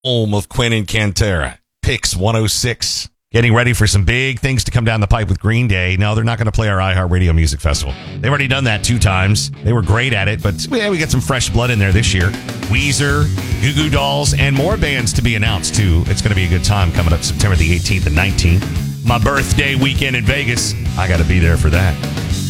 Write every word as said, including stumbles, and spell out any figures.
home of Quinn and Cantera. Picks one oh six. Getting ready for some big things to come down the pipe with Green Day. No, they're not going to play our iHeartRadio Music Festival. They've already done that two times. They were great at it, but yeah, we got some fresh blood in there this year. Weezer, Goo Goo Dolls, and more bands to be announced, too. It's going to be a good time coming up September the eighteenth and nineteenth. My birthday weekend in Vegas. I got to be there for that.